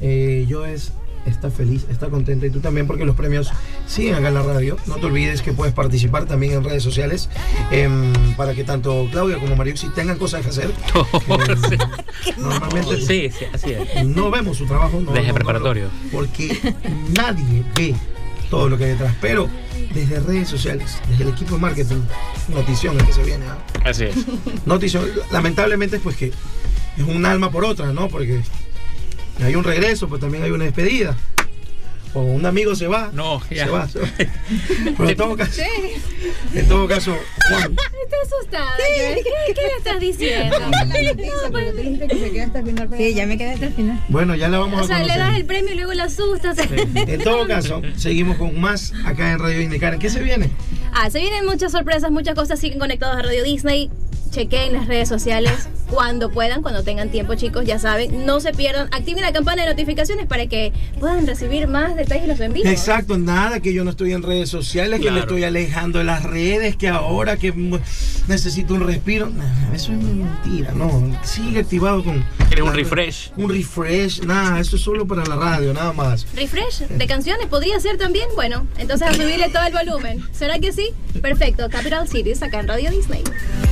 Está feliz, está contenta y tú también, porque los premios siguen acá en la radio. No te olvides que puedes participar también en redes sociales para que tanto Claudia como Mariuxi tengan cosas que hacer. Normalmente sí, así es. No vemos su trabajo desde preparatorio, porque nadie ve todo lo que hay detrás, pero desde redes sociales, desde el equipo de marketing, notición es que se viene. Así es. Notición, lamentablemente, pues que es un alma por otra, ¿no? Porque hay un regreso, pues también hay una despedida. O un amigo se va. No, ya. Se va. Pero en todo caso, Juan. Estoy asustada. ¿Qué le estás diciendo? Sí, ya me quedé hasta el final. Bueno, ya la vamos a conocer. O sea, le das el premio y luego la asustas. Sí. En todo caso, seguimos con más acá en Radio Disney. Karen, ¿qué se viene? Se vienen muchas sorpresas, muchas cosas. Siguen conectados a Radio Disney. Chequen las redes sociales cuando puedan, cuando tengan tiempo, chicos, ya saben, no se pierdan, activen la campana de notificaciones para que puedan recibir más detalles de los envíos. Exacto, nada que yo no estoy en redes sociales, que me estoy alejando de las redes, que ahora que necesito un respiro. Eso es mentira, no, sigue activado con... ¿Quieres un refresh? Un refresh, nada, eso es solo para la radio, nada más. ¿Refresh de canciones podría ser también? Bueno, entonces a subirle todo el volumen. ¿Será que sí? Perfecto, Capital Cities acá en Radio Disney.